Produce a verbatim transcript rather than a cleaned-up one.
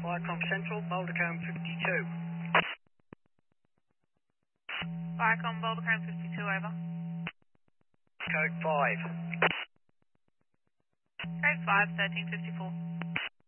Viacom Central, Bouldercombe fifty-two. Viacom Bouldercombe fifty-two, over. Code five. Code five, thirteen fifty-four.